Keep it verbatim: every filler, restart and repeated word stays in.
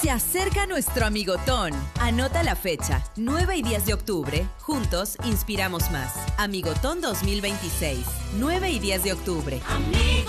Se acerca nuestro Amigotón. Anota la fecha, nueve y diez de octubre. Juntos inspiramos más. Amigotón dos mil veintiséis, nueve y diez de octubre.